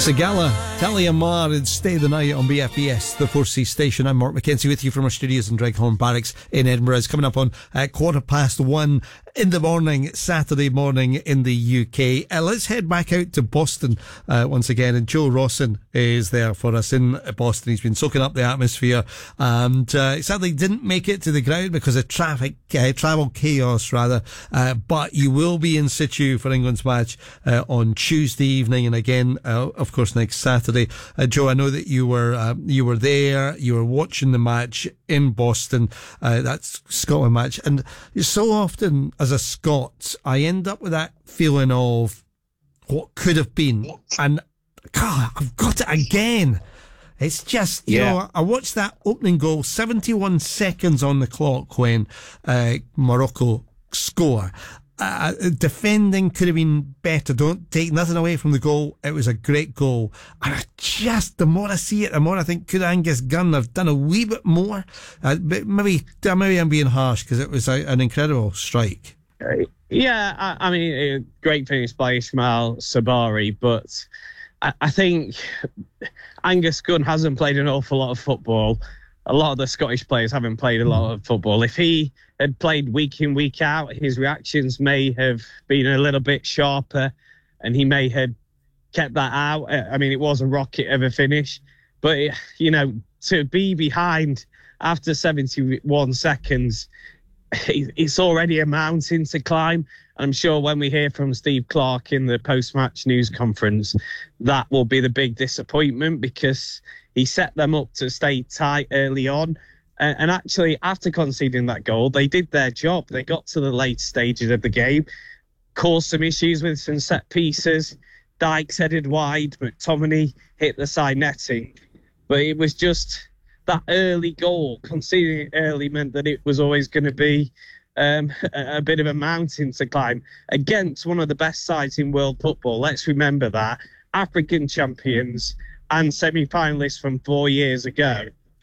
Sigala, Talia Mar, and Stay the Night on BFBS, the 4C station. I'm Mark McKenzie with you from our studios in Dreghorn Barracks in Edinburgh. It's coming up on 1:15 in the morning, Saturday morning in the UK. Let's head back out to Boston once again, and Joe Rawson is there for us in Boston. He's been soaking up the atmosphere, and sadly didn't make it to the ground because of travel chaos rather, but you will be in situ for England's match on Tuesday evening, and again of course next Saturday. Joe, I know that you were there, you were watching the match in Boston, that Scotland match, and so often as a Scot I end up with that feeling of what could have been, and God, I've got it again. It's just, you know, I watched that opening goal, 71 seconds on the clock when Morocco score. Defending could have been better. Don't take nothing away from the goal. It was a great goal. And the more I see it, the more I think, could Angus Gunn have done a wee bit more? But maybe I'm being harsh, because it was an incredible strike. Yeah, I mean, great finish by Ismail Sabari, but I think Angus Gunn hasn't played an awful lot of football. A lot of the Scottish players haven't played a lot of football. If he had played week in, week out, his reactions may have been a little bit sharper, and he may have kept that out. I mean, it was a rocket of a finish, but, to be behind after 71 seconds, it's already a mountain to climb. I'm sure when we hear from Steve Clarke in the post-match news conference, that will be the big disappointment, because he set them up to stay tight early on. And actually, after conceding that goal, they did their job. They got to the late stages of the game, caused some issues with some set pieces. Dykes headed wide, McTominay hit the side netting. But it was just that early goal, conceding it early, meant that it was always going to be a bit of a mountain to climb against one of the best sides in world football. Let's remember that. African champions and semi-finalists from 4 years ago.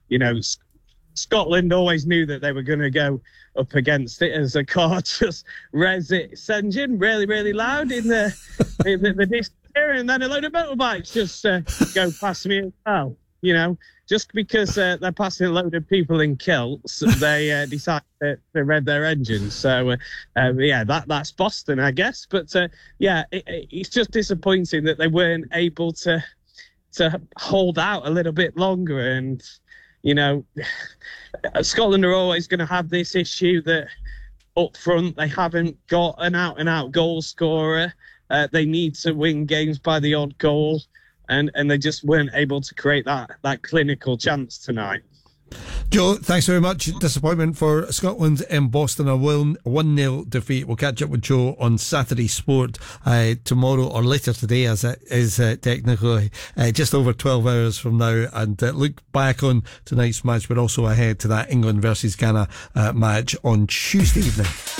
Scotland always knew that they were going to go up against it, as a car just res its engine really, really loud in the distance here, and then a load of motorbikes just go past me as well. Just because they're passing a load of people in kilts, they decide to rev their engines. So, that's Boston, I guess. But, it's just disappointing that they weren't able to hold out a little bit longer. And, Scotland are always going to have this issue that up front they haven't got an out-and-out goal scorer. They need to win games by the odd goal. And they just weren't able to create that clinical chance tonight. Joe, thanks very much. Disappointment for Scotland in Boston, a 1-0 defeat. We'll catch up with Joe on Saturday Sport tomorrow, or later today, as it is technically just over 12 hours from now, and look back on tonight's match, but also ahead to that England versus Ghana match on Tuesday evening.